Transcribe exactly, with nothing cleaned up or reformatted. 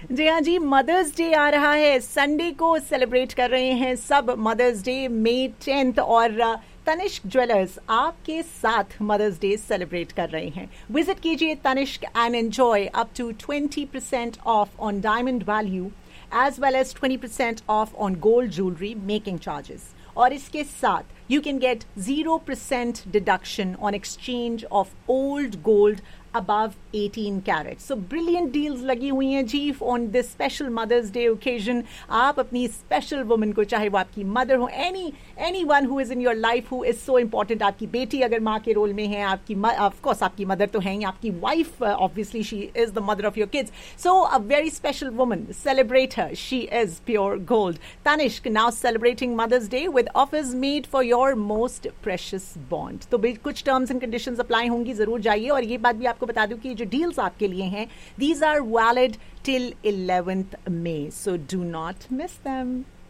जी हाँ जी, mother's day आ रहा है, संडे को सेलिब्रेट कर रहे हैं सब मदर्स डे मई टेंथ, और तनिष्क ज्वेलर्स आपके साथ मदर्स डे सेलिब्रेट कर रहे हैं। विजिट कीजिए Tanishq and enjoy up to twenty percent of on diamond value as well as twenty percent of on gold jewellery making charges, और इसके साथ you can get zero percent deduction on exchange of old gold above eighteen carat. So brilliant deals लगी हुई हैं जी on this special mother's day occasion. आप अपनी special woman को, चाहे वो आपकी मदर हो, any any one who is in your life who is so important, आपकी बेटी अगर माँ के रोल में है, आपकी ऑफ कोर्स आपकी मदर तो है ही, आपकी wife obviously she is the mother of your kids, so a very special woman, celebrate her, she is pure gold. Tanishq now celebrating mother's day with offers made for your most precious bond. तो कुछ terms and conditions apply होंगी, जरूर जाइए। और ये बात भी आपको बता दूं कि जो डील्स आपके लिए हैं, these are valid till eleventh May, so do not miss them.